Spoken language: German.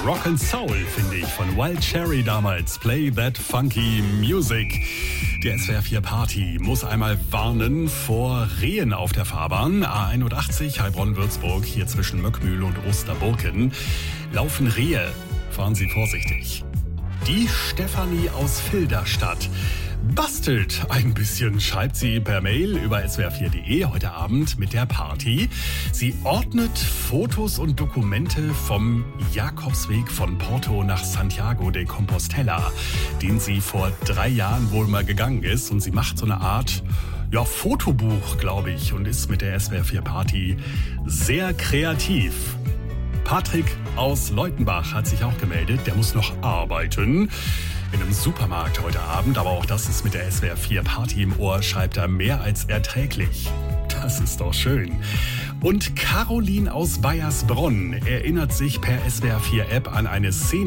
Rock and Soul, finde ich, von Wild Cherry damals. Play that funky music. Die SWR 4 Party muss einmal warnen vor Rehen auf der Fahrbahn. A81 Heilbronn-Würzburg, hier zwischen Möckmühl und Osterburken. Laufen Rehe. Fahren Sie vorsichtig. Die Stefanie aus Filderstadt bastelt ein bisschen, schreibt sie per Mail über swr4.de heute Abend mit der Party. Sie ordnet Fotos und Dokumente vom Jakobsweg von Porto nach Santiago de Compostela, den sie vor 3 Jahren wohl mal gegangen ist. Und sie macht so eine Art Fotobuch, glaube ich, und ist mit der SWR4 Party sehr kreativ. Patrick aus Leutenbach hat sich auch gemeldet. Der muss noch arbeiten in einem Supermarkt heute Abend. Aber auch das ist mit der SWR 4 Party im Ohr, schreibt er, mehr als erträglich. Das ist doch schön. Und Caroline aus Baiersbronn erinnert sich per SWR 4 App an eine Szene